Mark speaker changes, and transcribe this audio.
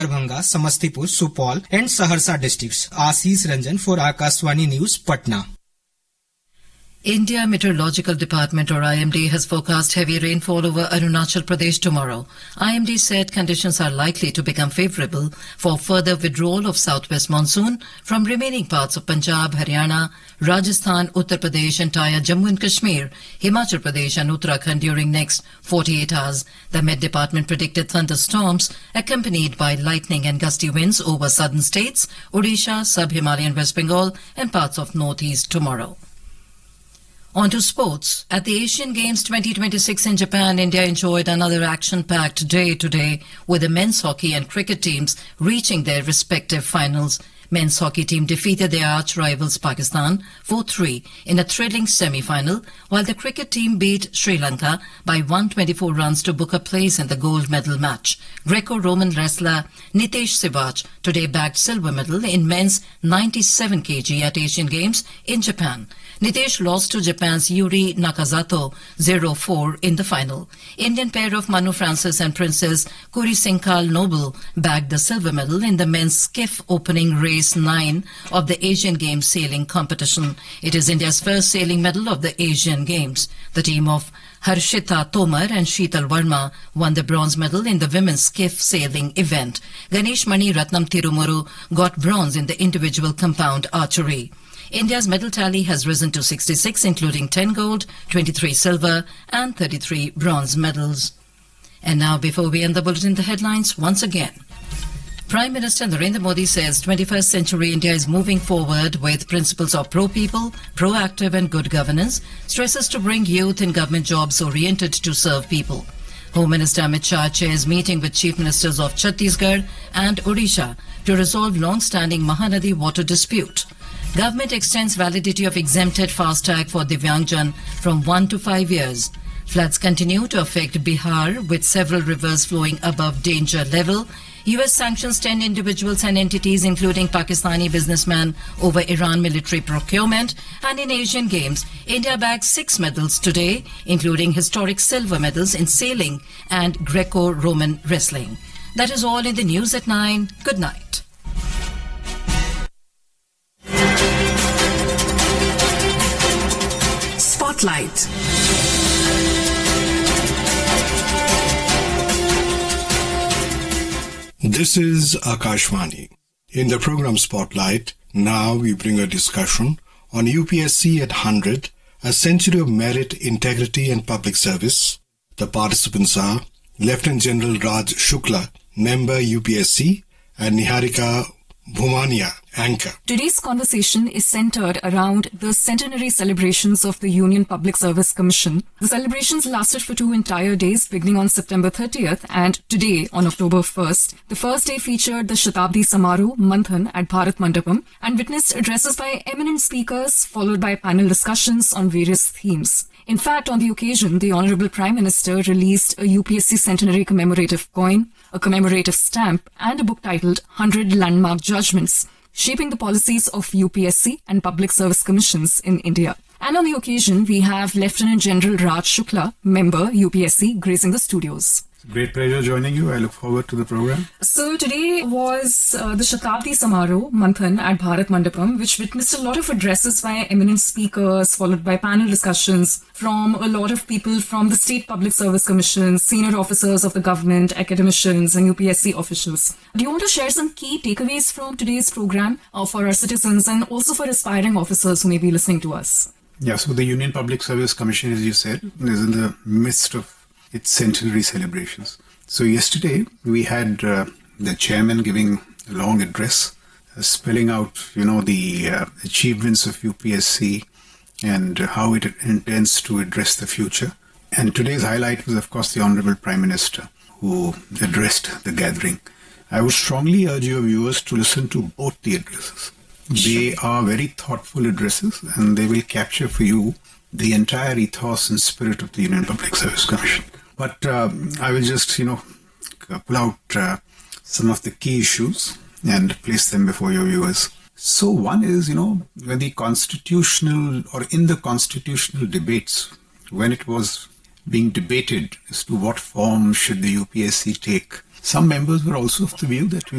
Speaker 1: Darbhanga, Samastipur, Supaul and Saharsa districts. Ashish Ranjan for Akashvani News, Patna.
Speaker 2: India Meteorological Department or IMD has forecast heavy rainfall over Arunachal Pradesh tomorrow. IMD said conditions are likely to become favourable for further withdrawal of southwest monsoon from remaining parts of Punjab, Haryana, Rajasthan, Uttar Pradesh, entire Jammu and Kashmir, Himachal Pradesh and Uttarakhand during next 48 hours. The Met Department predicted thunderstorms accompanied by lightning and gusty winds over southern states, Odisha, Sub-Himalayan West Bengal and parts of northeast tomorrow. On to sports. At the Asian Games 2026 in Japan, India enjoyed another action-packed day today with the men's hockey and cricket teams reaching their respective finals. Men's hockey team defeated their arch-rivals Pakistan 4-3 in a thrilling semi-final, while the cricket team beat Sri Lanka by 124 runs to book a place in the gold medal match. Greco-Roman wrestler Nitesh Sivach today bagged silver medal in men's 97 kg at Asian Games in Japan. Nitesh lost to Japan's Yuri Nakazato 0-4 in the final. Indian pair of Manu Francis and Princess Kurisenkal Noble bagged the silver medal in the men's skiff opening race 9 of the Asian Games sailing competition. It is India's first sailing medal of the Asian Games. The team of Harshita Tomar and Sheetal Verma won the bronze medal in the women's skiff sailing event. Ganesh Mani Ratnam Tirumuru got bronze in the individual compound archery. India's medal tally has risen to 66, including 10 gold, 23 silver and 33 bronze medals. And now, before we end the bulletin, the headlines once again. Prime Minister Narendra Modi says 21st century India is moving forward with principles of pro-people, proactive and good governance, stresses to bring youth in government jobs oriented to serve people. Home Minister Amit Shah chairs meeting with Chief Ministers of Chhattisgarh and Odisha to resolve long-standing Mahanadi water dispute. Government extends validity of exempted FASTag for Divyangjan from 1 to 5 years. Floods continue to affect Bihar with several rivers flowing above danger level. US sanctions 10 individuals and entities including Pakistani businessmen over Iran military procurement. And in Asian Games, India bagged 6 medals today, including historic silver medals in sailing and Greco-Roman wrestling. That is all in the news at 9. Good night.
Speaker 3: Spotlight.
Speaker 4: This is Akashvani. In the program Spotlight, now we bring a discussion on UPSC at 100, a century of merit, integrity and public service. The participants are Lieutenant General Raj Shukla, member UPSC, and Niharika Bhumania, anchor.
Speaker 3: Today's conversation is centered around the centenary celebrations of the Union Public Service Commission. The celebrations lasted for 2 entire days, beginning on September 30th and today on October 1st. The first day featured the Shatabdi Samaroh Manthan at Bharat Mandapam and witnessed addresses by eminent speakers, followed by panel discussions on various themes. In fact, on the occasion, the Honorable Prime Minister released a UPSC centenary commemorative coin, a commemorative stamp, and a book titled 100 Landmark Judgments, Shaping the Policies of UPSC and Public Service Commissions in India. And on the occasion, we have Lieutenant General Raj Shukla, member UPSC, gracing the studios.
Speaker 5: Great pleasure joining you. I look forward to the program.
Speaker 3: So today was the Shatabdi Samaroh Manthan at Bharat Mandapam, which witnessed a lot of addresses by eminent speakers, followed by panel discussions from a lot of people from the State Public Service Commission, senior officers of the government, academicians and UPSC officials. Do you want to share some key takeaways from today's program for our citizens and also for aspiring officers who may be listening to us?
Speaker 5: Yeah, so the Union Public Service Commission, as you said, is in the midst of its centenary celebrations. So yesterday we had the chairman giving a long address, spelling out, the achievements of UPSC and how it intends to address the future. And today's highlight was, of course, the Honorable Prime Minister, who addressed the gathering. I would strongly urge your viewers to listen to both the addresses. They are very thoughtful addresses and they will capture for you the entire ethos and spirit of the Union Public Service Commission. But I will just, pull out some of the key issues and place them before your viewers. So one is, when the constitutional or in the constitutional debates, when it was being debated as to what form should the UPSC take, Some members were also of the view that we